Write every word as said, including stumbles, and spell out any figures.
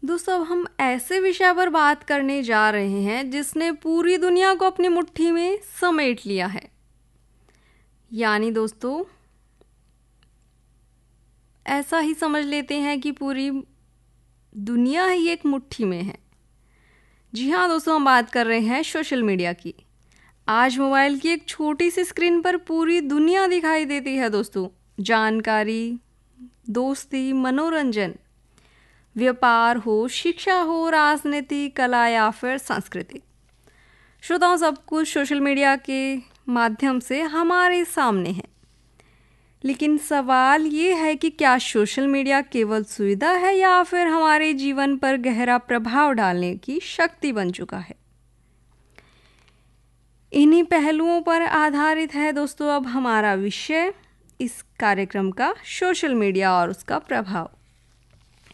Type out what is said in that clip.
दोस्तों अब हम ऐसे विषय पर बात करने जा रहे हैं जिसने पूरी दुनिया को अपनी मुट्ठी में समेट लिया है। यानी दोस्तों ऐसा ही समझ लेते हैं कि पूरी दुनिया ही एक मुट्ठी में है। जी हाँ दोस्तों, हम बात कर रहे हैं सोशल मीडिया की। आज मोबाइल की एक छोटी सी स्क्रीन पर पूरी दुनिया दिखाई देती है दोस्तों। जानकारी, दोस्ती, मनोरंजन, व्यापार हो, शिक्षा हो, राजनीति, कला या फिर संस्कृति, श्रोताओं सब कुछ सोशल मीडिया के माध्यम से हमारे सामने है। लेकिन सवाल ये है कि क्या सोशल मीडिया केवल सुविधा है या फिर हमारे जीवन पर गहरा प्रभाव डालने की शक्ति बन चुका है। इन्हीं पहलुओं पर आधारित है दोस्तों अब हमारा विषय इस कार्यक्रम का, सोशल मीडिया और उसका प्रभाव।